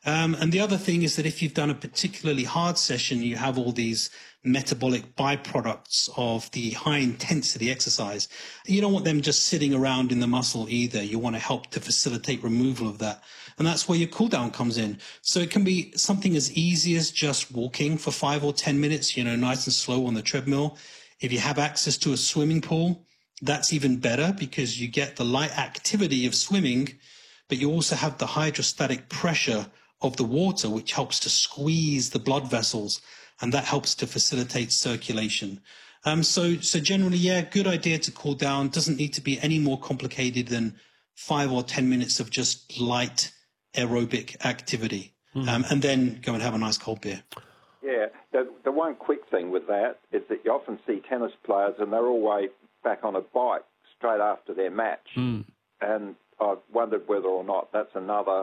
And the other thing is that if you've done a particularly hard session, you have all these metabolic byproducts of the high intensity exercise. You don't want them just sitting around in the muscle either. You want to help to facilitate removal of that. And that's where your cool down comes in. So it can be something as easy as just walking for 5 or 10 minutes, nice and slow on the treadmill. If you have access to a swimming pool, that's even better because you get the light activity of swimming, but you also have the hydrostatic pressure of the water, which helps to squeeze the blood vessels, and that helps to facilitate circulation. So generally, yeah, good idea to cool down. Doesn't need to be any more complicated than 5 or 10 minutes of just light aerobic activity, and then go and have a nice cold beer. Yeah, the one quick thing with that is that you often see tennis players and they're always back on a bike straight after their match. And I've wondered whether or not that's another,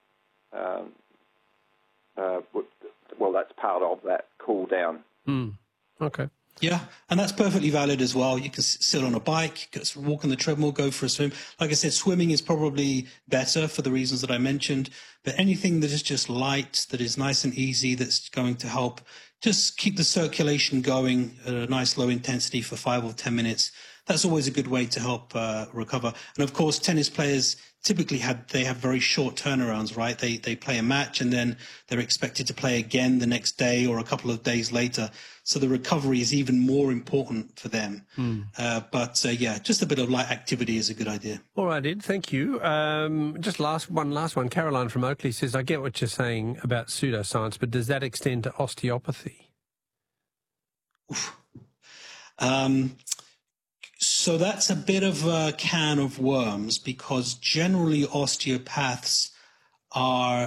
that's part of that cool down. Okay. Yeah, and that's perfectly valid as well. You can sit on a bike, walk on the treadmill, go for a swim. Like I said, swimming is probably better for the reasons that I mentioned, but anything that is just light, that is nice and easy, that's going to help just keep the circulation going at a nice low intensity for 5 or 10 minutes. That's always a good way to help recover. And of course, tennis players typically have very short turnarounds, right? They play a match and then they're expected to play again the next day or a couple of days later. So the recovery is even more important for them. But just a bit of light activity is a good idea. All right, Ed, thank you. Just last one. Caroline from Oakley says, I get what you're saying about pseudoscience, but does that extend to osteopathy? So that's a bit of a can of worms because generally osteopaths are